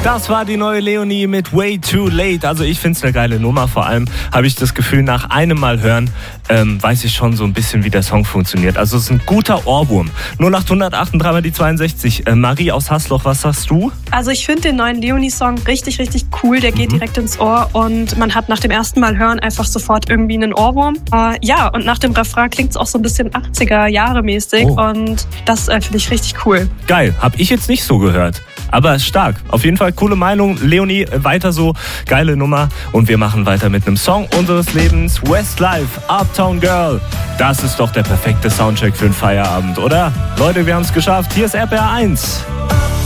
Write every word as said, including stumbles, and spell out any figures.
Das war die neue Leonie mit Way Too Late. Also ich finde es eine geile Nummer. Vor allem habe ich das Gefühl, nach einem Mal hören, ähm, weiß ich schon so ein bisschen, wie der Song funktioniert. Also es ist ein guter Ohrwurm. null acht null null acht drei mal die zweiundsechzig. Äh, Marie aus Hasloch, was sagst du? Also ich finde den neuen Leonie-Song richtig, richtig cool. Der geht mhm. direkt ins Ohr und man hat nach dem ersten Mal hören einfach sofort irgendwie einen Ohrwurm. Äh, ja, und nach dem Refrain klingt es auch so ein bisschen achtziger-Jahre-mäßig oh. und das äh, finde ich richtig cool. Geil, habe ich jetzt nicht so gehört. Aber stark. Auf jeden Fall coole Meinung. Leonie, weiter so. Geile Nummer. Und wir machen weiter mit einem Song unseres Lebens. Westlife, Uptown Girl. Das ist doch der perfekte Soundcheck für einen Feierabend, oder? Leute, wir haben es geschafft. Hier ist R P R eins.